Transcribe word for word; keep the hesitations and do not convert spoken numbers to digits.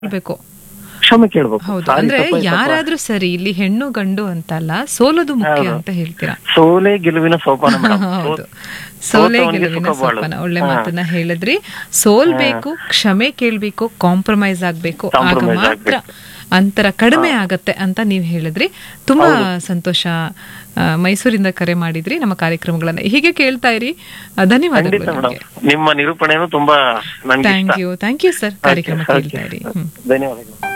ಬೇಕು. ಕ್ಷಮೆ ಕೇಳ್ಬೇಕು. ಹೌದು, ಸಾರಿ, ಅಂದ್ರೆ ತಪ್ಪಾಯ್ತು, ತಪ್ಪಾಯ್ತು. ಯಾರಾದ್ರೂ ಸರಿ, ಇಲ್ಲಿ ಹೆಣ್ಣು ಗಂಡು ಅಂತಲ್ಲ, ಸೋಲೋದು ಮುಖ್ಯ ಅಂತ ಹೇಳ್ತೀರಾ. ಸೋಲೆ ಗೆಲುವಿನ ಸೋಪಾನ ಮೇಡಮ್. ಹೌದು, ಸೋಲೆ ಸೋತವನಿಗೆ ಗೆಲುವಿನ ಸುಖ ಬಾಳು. ಸೋಪಾನ. ಒಳ್ಳೆ ಹಾ. ಮಾತನ್ನ ಹೇಳಿದ್ರಿ. ಸೋಲ್ಬೇಕು, ಕ್ಷಮೆ ಕೇಳ್ಬೇಕು, ಕಾಂಪ್ರಮೈಸ್ ಆಗ್ಬೇಕು, ಆಗ Compromise ಮಾತ್ರ ಅಂತರ ಕಡಿಮೆ ಆಗತ್ತೆ ಅಂತ ನೀವ್ ಹೇಳಿದ್ರಿ. ತುಂಬಾ ಸಂತೋಷ. ಆ, ಮೈಸೂರಿಂದ ಕರೆ ಮಾಡಿದ್ರಿ. ನಮ್ಮ ಕಾರ್ಯಕ್ರಮಗಳನ್ನ ಹೀಗೆ ಕೇಳ್ತಾ ಇರಿ. ಆ, ಧನ್ಯವಾದಗಳು ಖಂಡಿತ ಮೇಡಮ್, ನಿಮ್ಗೆ. ನಿಮ್ಮ ನಿರೂಪಣೆನೂ ತುಂಬಾ ನನ್ಗೆ ಥ್ಯಾಂಕ್ ಇಷ್ಟ. You thank you sir. ಕಾರ್ಯಕ್ರಮ Okay, ಕೇಳ್ತಾ okay. ಇರಿ. ಹ್ಮ್. ಧನ್ಯವಾದಗಳು.